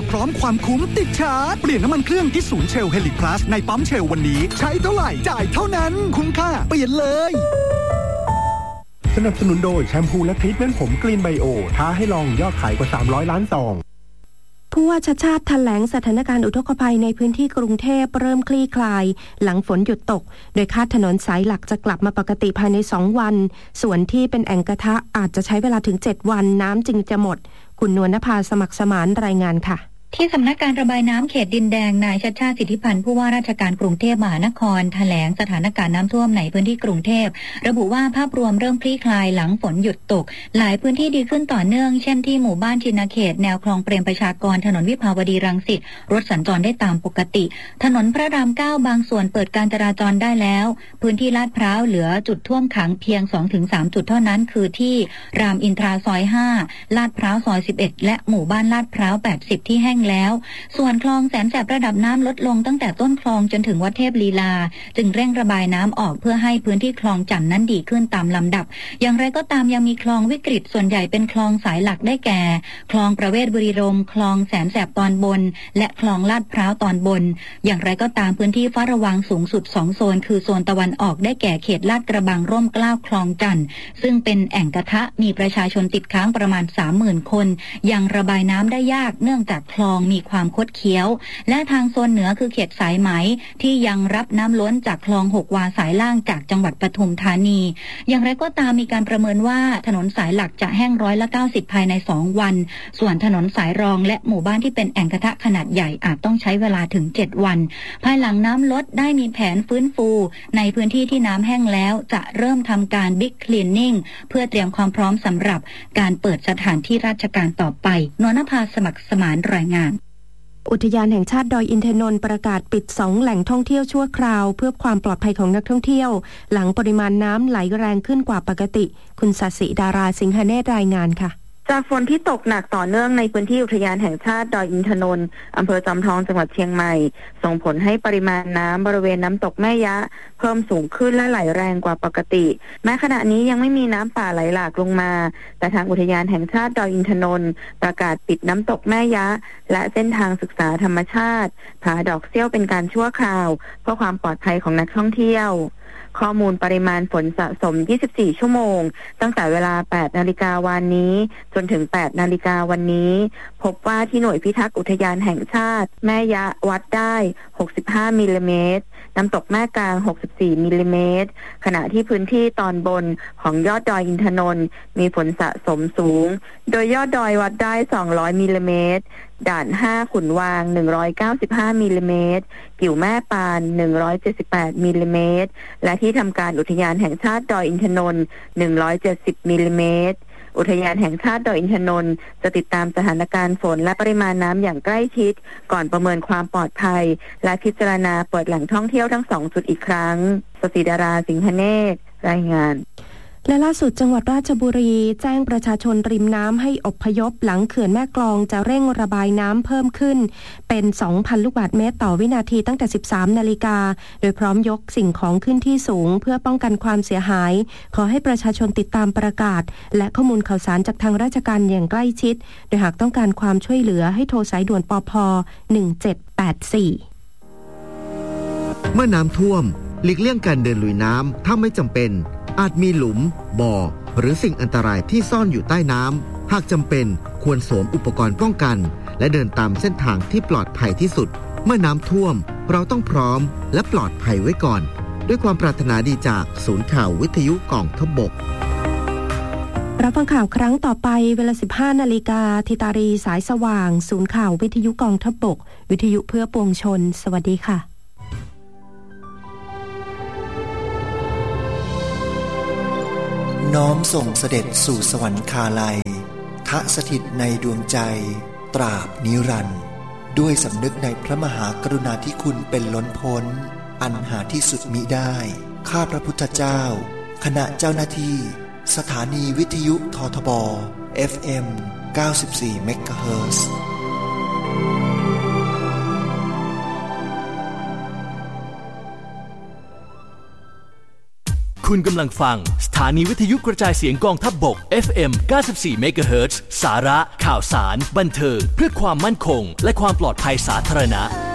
พร้อมความคุ้มติดชาร์จเปลี่ยนน้ำมันเครื่องที่ศูนย์เชล Helix Plus ในปั๊มเชลวันนี้ใช้เท่าไหร่จ่ายเท่านั้นคุ้มค่าเปลี่ยนเลยสนับสนุนโดยแชมพูและทรีทเมนต์ผมกรีนไบโอท้าให้ลองยอดขายกว่า300ล้านซองผู้ว่าชัชชาติแถลงสถานการณ์อุทกภัยในพื้นที่กรุงเทพเริ่มคลี่คลายหลังฝนหยุดตกโดยคาดถนนสายหลักจะกลับมาปกติภายใน2วันส่วนที่เป็นแอ่งกระทะอาจจะใช้เวลาถึง7วันน้ำจึงจะหมดคุณนวลนภาสมัครสมานรายงานค่ะที่สำนักการระบายน้ำเขตดินแดงนายชัชชาติสิทธิพันธ์ผู้ว่าราชการกรุงเทพมหานครแถลงสถานการณ์น้ำท่วมในพื้นที่กรุงเทพระบุว่าภาพรวมเริ่มคลี่คลายหลังฝนหยุดตกหลายพื้นที่ดีขึ้นต่อเนื่องเช่นที่หมู่บ้านชินเขตแนวคลองเปรมประชากรถนนวิภาวดีรังสิตรถสัญจรได้ตามปกติถนนพระราม9บางส่วนเปิดการจราจรได้แล้วพื้นที่ลาดพร้าวเหลือจุดท่วมขังเพียง 2-3 จุดเท่านั้นคือที่รามอินทราซอย5ลาดพร้าวซอย11และหมู่บ้านลาดพร้าว80ที่แห้งแล้วส่วนคลองแสนแสบระดับน้ำลดลงตั้งแต่ต้นคลองจนถึงวัดเทพลีลาจึงเร่งระบายน้ำออกเพื่อให้พื้นที่คลองจันทน์นั้นดีขึ้นตามลำดับอย่างไรก็ตามยังมีคลองวิกฤตส่วนใหญ่เป็นคลองสายหลักได้แก่คลองประเวศบุรีรมย์คลองแสนแสบตอนบนและคลองลาดพร้าวตอนบนอย่างไรก็ตามพื้นที่เฝ้าระวังสูงสุด2โซนคือโซนตะวันออกได้แก่เขตลาดกระบังร่มเกล้าคลองจันทน์ซึ่งเป็นแอ่งกระทะมีประชาชนติดค้างประมาณ 30,000 คนยังระบายน้ำได้ยากเนื่องจากคลองมีความคดเคี้ยวและทางโซนเหนือคือเขตสายไหมที่ยังรับน้ำล้นจากคลอง6วาสายล่างจากจังหวัดปทุมธานีอย่างไรก็ตามมีการประเมินว่าถนนสายหลักจะแห้ง90%ภายใน2วันส่วนถนนสายรองและหมู่บ้านที่เป็นแอ่งกระทะขนาดใหญ่อาจต้องใช้เวลาถึง7วันภายหลังน้ำลดได้มีแผนฟื้นฟูในพื้นที่ที่น้ำแห้งแล้วจะเริ่มทำการบิ๊กคลีนนิ่งเพื่อเตรียมความพร้อมสำหรับการเปิดสถานที่ราชการต่อไปนวลนภาสมัครสมานรายงานอุทยานแห่งชาติดอยอินทนนท์ประกาศปิด2แหล่งท่องเที่ยวชั่วคราวเพื่อความปลอดภัยของนักท่องเที่ยวหลังปริมาณน้ำไหลแรงขึ้นกว่าปกติคุณศศิดาราสิงหเนตรรายงานค่ะจากฝนที่ตกหนักต่อเนื่องในพื้นที่อุทยานแห่งชาติดอยอินทนนท์อำเภอจอมทองจังหวัดเชียงใหม่ส่งผลให้ปริมาณน้ำบริเวณน้ำตกแม่ยะเพิ่มสูงขึ้นและไหลแรงกว่าปกติแม้ขณะนี้ยังไม่มีน้ำป่าไหลหลากลงมาแต่ทางอุทยานแห่งชาติดอยอินทนนท์ประกาศปิดน้ำตกแม่ยะและเส้นทางศึกษาธรรมชาติผาดอกเสี้ยวเป็นการชั่วคราวเพื่อความปลอดภัยของนักท่องเที่ยวข้อมูลปริมาณฝนสะสม24ชั่วโมงตั้งแต่เวลา 8 นาฬิกาวันนี้จนถึง 8 นาฬิกาวันนี้พบว่าที่หน่วยพิทักษ์อุทยานแห่งชาติแม่ยะวัดได้65มิลลิเมตรน้ำตกแม่กลาง64มิลลิเมตรขณะที่พื้นที่ตอนบนของยอดดอยอินทนนท์มีฝนสะสมสูงโดยยอดดอยวัดได้200มิลลิเมตรด่าน5ขุนวาง195มิลลิเมตรกิ่วแม่ปาน178มิลลิเมตรและที่ทำการอุทยานแห่งชาติดอยอินทนนท์170มิลลิเมตรอุทยานแห่งชาติดอยอินทนนท์จะติดตามสถานการณ์ฝนและปริมาณน้ำอย่างใกล้ชิดก่อนประเมินความปลอดภัยและพิจารณาเปิดแหล่งท่องเที่ยวทั้ง2จุดอีกครั้งศศิดาราสิงหเนตรรายงานและล่าสุดจังหวัดราชบุรีแจ้งประชาชนริมน้ำให้อพยพหลังเขื่อนแม่กลองจะเร่งระบายน้ำเพิ่มขึ้นเป็น 2,000 ลูกบาศก์เมตรต่อวินาทีตั้งแต่ 13 นาฬิกาโดยพร้อมยกสิ่งของขึ้นที่สูงเพื่อป้องกันความเสียหายขอให้ประชาชนติดตามประกาศและข้อมูลข่าวสารจากทางราชการอย่างใกล้ชิดโดยหากต้องการความช่วยเหลือให้โทรสายด่วนปภ1784 เมื่อน้ำท่วมหลีกเลี่ยงการเดินลุยน้ำถ้าไม่จำเป็นอาจมีหลุมบ่อหรือสิ่งอันตรายที่ซ่อนอยู่ใต้น้ำหากจำเป็นควรสวมอุปกรณ์ป้องกันและเดินตามเส้นทางที่ปลอดภัยที่สุดเมื่อน้ำท่วมเราต้องพร้อมและปลอดภัยไว้ก่อนด้วยความปรารถนาดีจากศูนย์ข่าววิทยุกองทัพบกรับฟังข่าวครั้งต่อไปเวลา 15 นาฬิกาธิตารีสายสว่างศูนย์ข่าววิทยุกองทัพบกวิทยุเพื่อปวงชนสวัสดีค่ะน้อมส่งเสด็จสู่สวรรคาลัยทสถิตในดวงใจตราบนิรันดร์ด้วยสำนึกในพระมหากรุณาธิคุณเป็นล้นพ้นอันหาที่สุดมิได้ข้าพระพุทธเจ้าคณะเจ้าหน้าที่สถานีวิทยุททบ FM 94 เมกะเฮิรตซ์คุคุณกำลังฟังสถานีวิทยุกระจายเสียงกองทัพบก FM 94 MHz สาระข่าวสารบันเทิงเพื่อความมั่นคงและความปลอดภัยสาธารณะ